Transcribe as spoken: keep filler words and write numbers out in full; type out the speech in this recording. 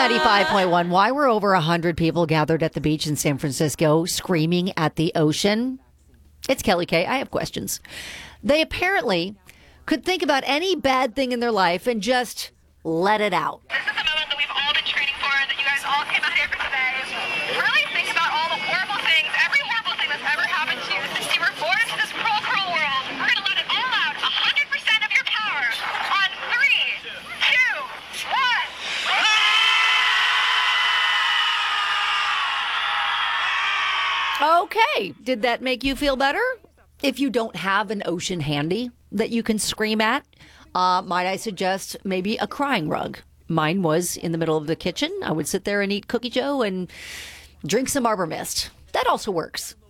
ninety-five point one. Why were over one hundred people gathered at the beach in San Francisco screaming at the ocean? It's Kelly Kay. I have questions. They apparently could think about any bad thing in their life and just let it out. This is the moment that we've all been training for, that you guys all came out here for today. Really think about all the horrible things, every horrible thing that's ever happened to you since you were born into this cruel, cruel world. We're going to let it all out, one hundred percent of your power, on three, two, one. Okay. Did that make you feel better? If you don't have an ocean handy that you can scream at, uh, might I suggest maybe a crying rug? Mine was in the middle of the kitchen. I would sit there and eat cookie dough and drink some Arbor Mist. That also works.